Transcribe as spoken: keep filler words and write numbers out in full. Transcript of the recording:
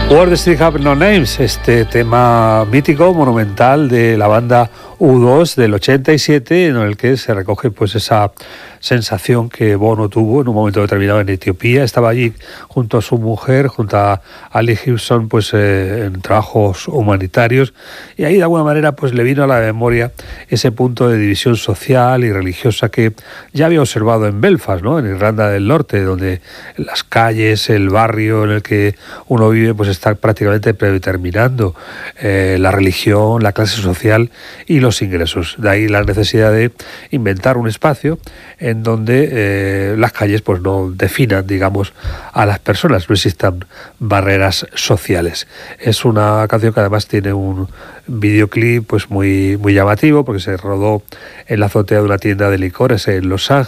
World Street Have No Names, este tema mítico, monumental de la banda U dos del ochenta y siete, en el que se recoge pues esa sensación que Bono tuvo en un momento determinado en Etiopía. Estaba allí junto a su mujer, junto a Ali Gibson, pues eh, en trabajos humanitarios, y ahí de alguna manera pues le vino a la memoria ese punto de división social y religiosa que ya había observado en Belfast, ¿no?, en Irlanda del Norte, donde las calles, el barrio en el que uno vive, pues está prácticamente predeterminando eh, la religión, la clase social y los ingresos. De ahí la necesidad de inventar un espacio en donde eh, las calles pues no definan, digamos, a las personas, no existan barreras sociales. Es una canción que además tiene un videoclip pues muy, muy llamativo, porque se rodó en la azotea de una tienda de licores en Los Ángeles.